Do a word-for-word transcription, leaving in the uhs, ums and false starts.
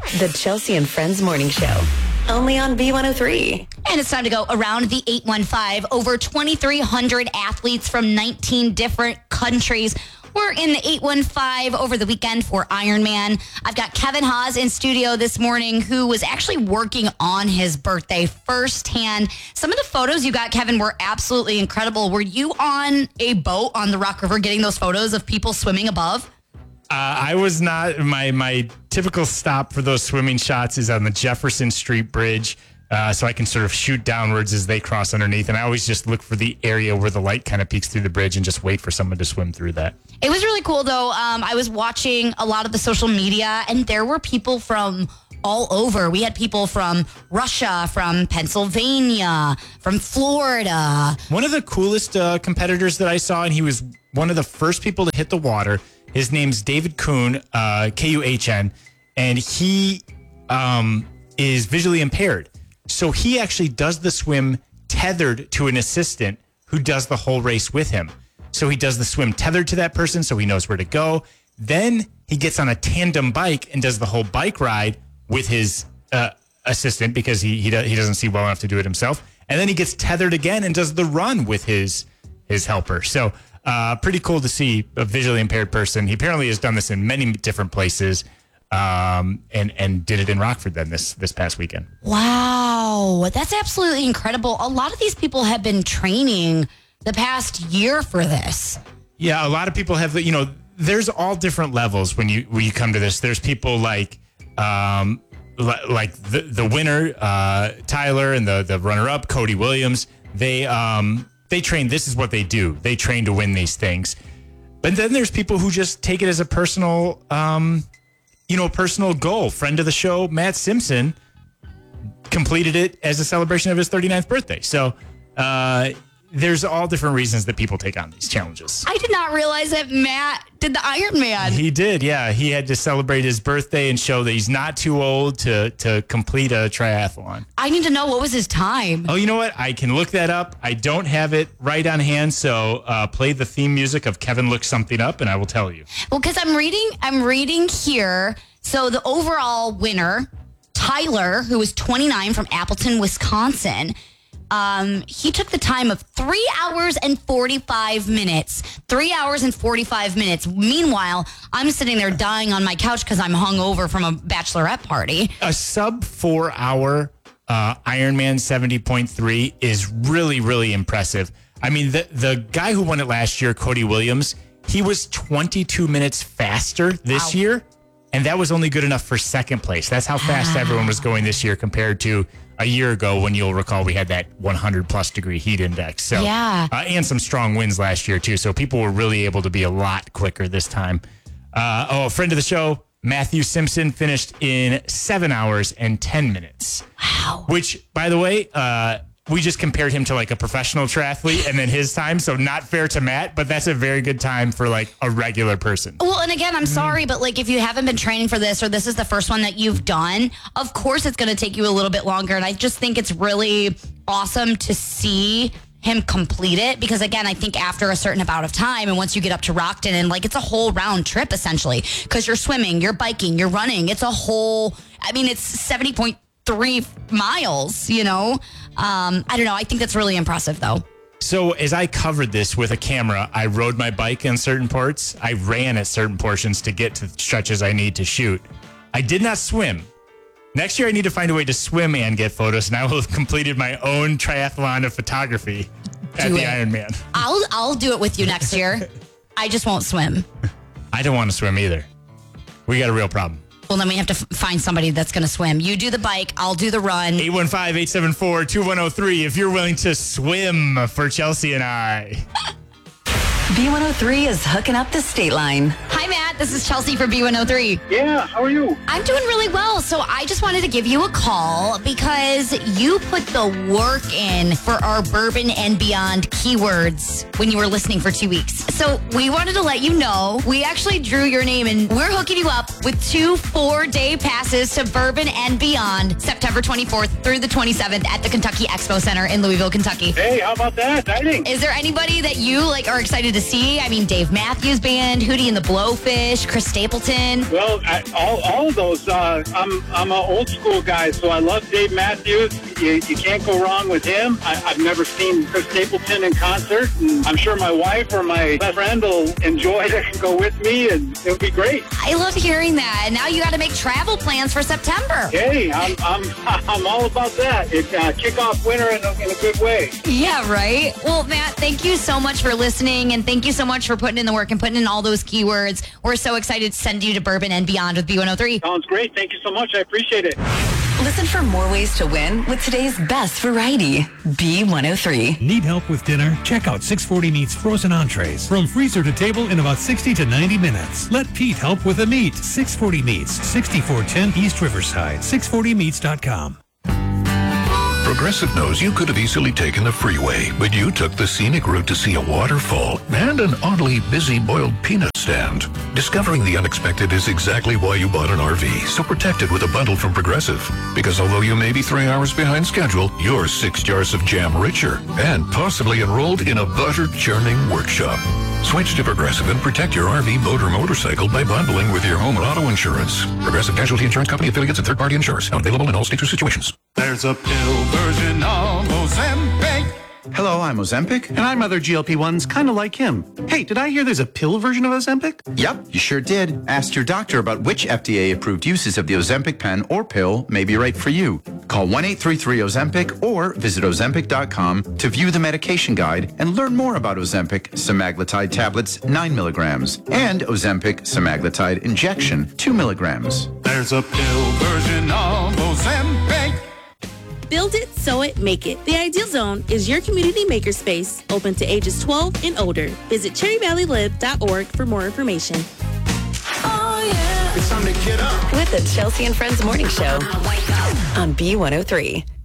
The Chelsea and Friends Morning Show. Only on B one oh three. And it's time to go around the eight one five. Over twenty-three hundred athletes from nineteen different countries were in the eight one five over the weekend for Ironman. I've got Kevin Haas in studio this morning, who was actually working on his birthday firsthand. Some of the photos you got, Kevin, were absolutely incredible. Were you on a boat on the Rock River getting those photos of people swimming above? Uh, I was not. My my typical stop for those swimming shots is on the Jefferson Street Bridge, uh, so I can sort of shoot downwards as they cross underneath. And I always just look for the area where the light kind of peeks through the bridge and just wait for someone to swim through that. It was really cool, though. Um, I was watching a lot of the social media, and there were people from all over. We had people from Russia, from Pennsylvania, from Florida. One of the coolest uh, competitors that I saw, and he was one of the first people to hit the water. His name's David Kuhn, uh, K U H N, and he um, is visually impaired. So he actually does the swim tethered to an assistant who does the whole race with him. So he does the swim tethered to that person so he knows where to go. Then he gets on a tandem bike and does the whole bike ride with his uh, assistant because he he, do, he doesn't see well enough to do it himself. And then he gets tethered again and does the run with his his helper. So Uh, pretty cool to see a visually impaired person. He apparently has done this in many different places, um, and and did it in Rockford then this this past weekend. Wow, that's absolutely incredible. A lot of these people have been training the past year for this. Yeah, a lot of people have. You know, there's all different levels when you when you come to this. There's people like um, li- like the the winner, uh, Tyler, and the the runner up, Cody Williams. They um. They train, this is what they do. They train to win these things. But then there's people who just take it as a personal, um, you know, personal goal. Friend of the show, Matt Simpson, completed it as a celebration of his thirty-ninth birthday. So uh, there's all different reasons that people take on these challenges. I did not realize that Matt did the Ironman. He did, yeah. He had to celebrate his birthday and show that he's not too old to, to complete a triathlon. I need to know, what was his time? Oh, you know what? I can look that up. I don't have it right on hand, so uh, play the theme music of Kevin Looks Something Up, and I will tell you. Well, because I'm reading, I'm reading here. So the overall winner, Tyler, who was twenty-nine from Appleton, Wisconsin, Um, he took the time of three hours and forty-five minutes. Three hours and forty-five minutes. Meanwhile, I'm sitting there dying on my couch because I'm hungover from a bachelorette party. A sub four hour uh, Ironman seventy point three is really, really impressive. I mean, the, the guy who won it last year, Cody Williams, he was twenty-two minutes faster this Wow. year. And that was only good enough for second place. That's how fast wow. everyone was going this year compared to a year ago when you'll recall we had that one hundred plus degree heat index. So, yeah. Uh, and some strong winds last year, too. So people were really able to be a lot quicker this time. Uh, oh, a friend of the show, Matthew Simpson, finished in seven hours and ten minutes. Wow. Which, by the way, uh, we just compared him to like a professional triathlete and then his time. So not fair to Matt, but that's a very good time for like a regular person. Well, and again, I'm sorry, but like if you haven't been training for this or this is the first one that you've done, of course it's going to take you a little bit longer. And I just think it's really awesome to see him complete it because, again, I think after a certain amount of time and once you get up to Rockton and like it's a whole round trip essentially because you're swimming, you're biking, you're running. It's a whole, I mean, it's seventy point three miles, you know? Um, I don't know. I think that's really impressive, though. So as I covered this with a camera, I rode my bike in certain parts. I ran at certain portions to get to the stretches I need to shoot. I did not swim. Next year, I need to find a way to swim and get photos, and I will have completed my own triathlon of photography at do the it. Ironman. I'll I'll do it with you next year. I just won't swim. I don't want to swim either. We got a real problem. Well, then we have to f- find somebody that's going to swim. You do the bike. I'll do the run. eight one five, eight seven four, two one zero three if you're willing to swim for Chelsea and I. B one oh three is hooking up the state line. Hi, Matt. This is Chelsea for B one oh three. Yeah, how are you? I'm doing really well. So I just wanted to give you a call because you put the work in for our Bourbon and Beyond keywords when you were listening for two weeks. So we wanted to let you know we actually drew your name and we're hooking you up with two four-day passes to Bourbon and Beyond September twenty-fourth through the twenty-seventh at the Kentucky Expo Center in Louisville, Kentucky. Hey, how about that? Exciting. Is there anybody that you like are excited to see? I mean, Dave Matthews Band, Hootie and the Blowfish, Chris Stapleton. Well, I, all, all of those. Uh, I'm I'm an old school guy, so I love Dave Matthews. You, you can't go wrong with him. I, I've never seen Chris Stapleton in concert, and I'm sure my wife or my best friend will enjoy to go with me, and it'll be great. I love hearing that. And now you got to make travel plans for September. Hey, I'm I'm I'm all about that. It uh, kick off winter in a, in a good way. Yeah, right? Well, Matt, thank you so much for listening, and thank you so much for putting in the work and putting in all those keywords. We're so excited to send you to Bourbon and beyond with B one oh three. Sounds great. Thank you so much. I appreciate it. Listen for more ways to win with today's best variety. B one oh three. Need help with dinner? Check out six forty Meats frozen entrees. From freezer to table in about sixty to ninety minutes. Let Pete help with the meat. six forty Meats, sixty-four ten East Riverside, six forty meats dot com. Progressive knows you could have easily taken the freeway, but you took the scenic route to see a waterfall and an oddly busy boiled peanut stand. Discovering the unexpected is exactly why you bought an R V, so protect it with a bundle from Progressive. Because although you may be three hours behind schedule, you're six jars of jam richer and possibly enrolled in a butter churning workshop. Switch to Progressive and protect your R V, boat, or motorcycle by bundling with your home and auto insurance. Progressive Casualty Insurance Company affiliates and third-party insurers. Not available in all states or situations. There's a pill version of Ozempic. Hello, I'm Ozempic. And I'm other G L P ones kind of like him. Hey, did I hear there's a pill version of Ozempic? Yep, you sure did. Ask your doctor about which F D A-approved uses of the Ozempic pen or pill may be right for you. Call one eight three three Ozempic or visit Ozempic dot com to view the medication guide and learn more about Ozempic semaglutide tablets nine milligrams and Ozempic semaglutide injection two milligrams. There's a pill version of Ozempic. Build it, sew it, make it. The Ideal Zone is your community makerspace open to ages twelve and older. Visit cherry valley live dot org for more information. Oh, yeah. It's time to get up. With the Chelsea and Friends Morning Show on B one oh three.